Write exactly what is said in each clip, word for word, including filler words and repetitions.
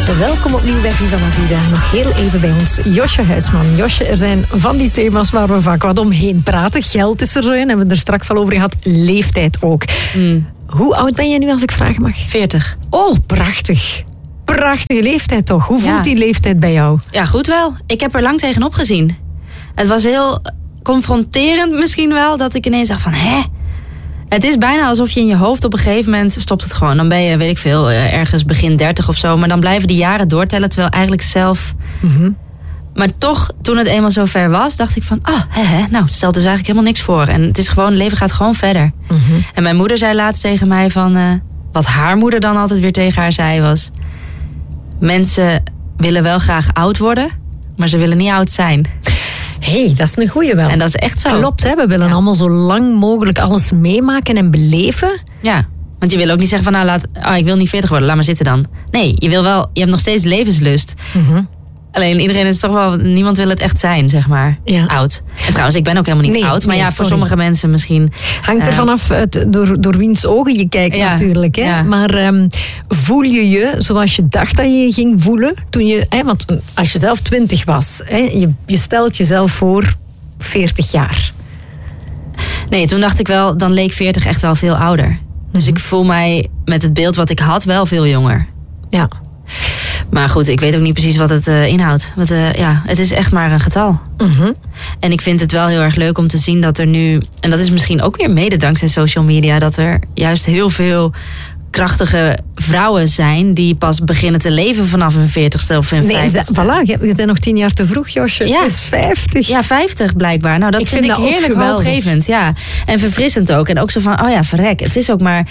Welkom opnieuw bij Viva la Vida. Nog heel even bij ons Josje Huisman. Josje, er zijn van die thema's waar we vaak wat omheen praten. Geld is er zo in, hebben we er straks al over gehad. Leeftijd ook. Mm. Hoe oud ben jij nu, als ik vragen mag? veertig. Oh, prachtig. Prachtige leeftijd toch? Hoe voelt ja. die leeftijd bij jou? Ja, goed wel. Ik heb er lang tegenop gezien. Het was heel confronterend misschien wel, dat ik ineens dacht van, hè? Het is bijna alsof je in je hoofd op een gegeven moment stopt het gewoon. Dan ben je, weet ik veel, ergens begin dertig of zo. Maar dan blijven die jaren doortellen, terwijl eigenlijk zelf... Mm-hmm. Maar toch, toen het eenmaal zo ver was, dacht ik van... ah, hè, hè, nou, het stelt dus eigenlijk helemaal niks voor. En het is gewoon, het leven gaat gewoon verder. Mm-hmm. En mijn moeder zei laatst tegen mij van... Uh, wat haar moeder dan altijd weer tegen haar zei was... mensen willen wel graag oud worden, maar ze willen niet oud zijn. Hé, hey, dat is een goeie wel. En dat is echt zo. Klopt, hè? We willen ja. allemaal zo lang mogelijk alles meemaken en beleven. Ja, want je wil ook niet zeggen van... nou, laat, oh, ik wil niet veertig worden, laat maar zitten dan. Nee, je wil wel, je hebt nog steeds levenslust. Mm-hmm. Alleen iedereen is toch wel... niemand wil het echt zijn, zeg maar. Ja. Oud. En trouwens, ik ben ook helemaal niet nee, oud. Maar nee, ja, voor sorry. sommige mensen misschien... Hangt er uh, vanaf het, door, door wiens ogen je kijkt ja, natuurlijk. Hè? Ja. Maar um, voel je je zoals je dacht dat je je ging voelen? Toen je, hè, want als je zelf twintig was... Hè, je, je stelt jezelf voor veertig jaar. Nee, toen dacht ik wel... dan leek veertig echt wel veel ouder. Mm-hmm. Dus ik voel mij met het beeld wat ik had wel veel jonger. Ja. Maar goed, ik weet ook niet precies wat het uh, inhoudt. Want, uh, ja, het is echt maar een getal. Mm-hmm. En ik vind het wel heel erg leuk om te zien dat er nu... en dat is misschien ook weer mede dankzij social media... dat er juist heel veel krachtige vrouwen zijn... die pas beginnen te leven vanaf hun veertigste of hun vijftigste. Nee, voilà, je bent nog tien jaar te vroeg, Josje. Ja. Het is vijftig. Ja, vijftig blijkbaar. Nou, dat ik vind, vind ik dat heerlijk hoopgevend. Ja. En verfrissend ook. En ook zo van, oh ja, verrek. Het is ook maar...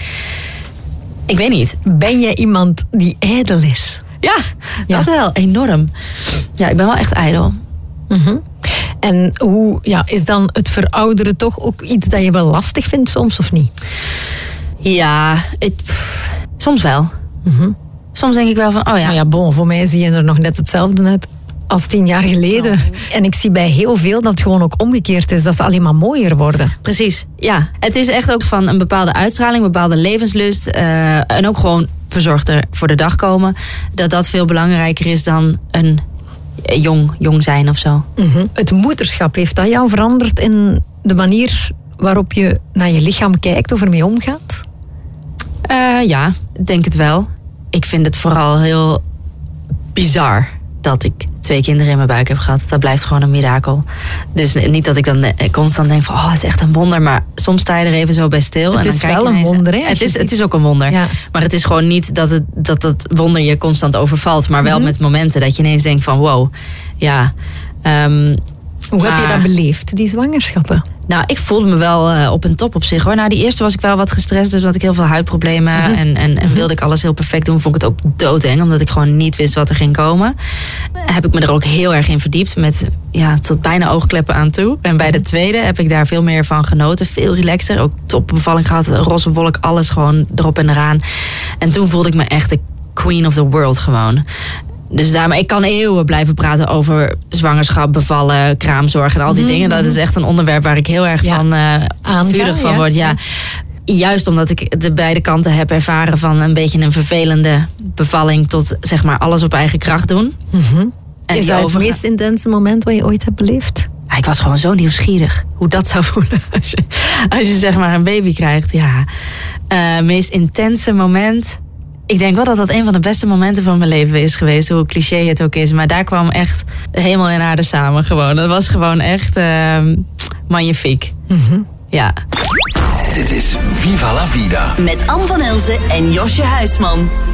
Ik weet niet. Ben jij iemand die ijdel is? Ja, ja, dat wel. Enorm. Ja, ik ben wel echt ijdel. Mm-hmm. En hoe ja, is dan het verouderen toch ook iets dat je wel lastig vindt soms, of niet? Ja, het, soms wel. Mm-hmm. Soms denk ik wel van, oh ja. Nou ja, bon, voor mij zie je er nog net hetzelfde uit als tien jaar geleden. Oh. En ik zie bij heel veel dat het gewoon ook omgekeerd is. Dat ze alleen maar mooier worden. Precies, ja. Het is echt ook van een bepaalde uitstraling, een bepaalde levenslust. Uh, en ook gewoon verzorgder voor de dag komen. Dat dat veel belangrijker is dan een jong, jong zijn of zo. Mm-hmm. Het moederschap, heeft dat jou veranderd in de manier waarop je naar je lichaam kijkt of ermee omgaat? Uh, ja, ik denk het wel. Ik vind het vooral heel bizar dat ik twee kinderen in mijn buik heb gehad. Dat blijft gewoon een mirakel. Dus niet dat ik dan constant denk van... oh, het is echt een wonder. Maar soms sta je er even zo bij stil. Het en dan is kijk wel je een wonder, hè? Het is, het is ook een wonder. Ja. Maar het is gewoon niet dat het, dat het wonder je constant overvalt. Maar wel mm-hmm. met momenten dat je ineens denkt van... wow, ja... Um, Hoe maar, heb je dat beleefd, die zwangerschappen? Nou, ik voelde me wel uh, op een top op zich, hoor. Nou, die eerste was ik wel wat gestrest, dus had ik heel veel huidproblemen. Mm-hmm. En, en, en wilde ik alles heel perfect doen, vond ik het ook doodeng. Omdat ik gewoon niet wist wat er ging komen. Heb ik me er ook heel erg in verdiept. Met, ja, tot bijna oogkleppen aan toe. En bij de tweede heb ik daar veel meer van genoten. Veel relaxer, ook topbevalling gehad. Roze wolk, alles gewoon erop en eraan. En toen voelde ik me echt de queen of the world gewoon. Dus daarmee, ik kan eeuwen blijven praten over zwangerschap, bevallen, kraamzorg en al die mm-hmm. dingen. Dat is echt een onderwerp waar ik heel erg ja. van uh, vurig van ja. word. Ja. Juist omdat ik de beide kanten heb ervaren van een beetje een vervelende bevalling tot zeg maar alles op eigen kracht doen. Mm-hmm. En is dat het overga- meest intense moment wat je ooit hebt beleefd? Ja, ik was gewoon zo nieuwsgierig hoe dat zou voelen als je, als je zeg maar een baby krijgt. Ja, uh, meest intense moment. Ik denk wel dat dat een van de beste momenten van mijn leven is geweest. Hoe cliché het ook is. Maar daar kwam echt de hemel en aarde samen gewoon. Dat was gewoon echt uh, magnifiek. Mm-hmm. Ja. Dit is Viva la Vida. Met Anne van Elzen en Josje Huisman.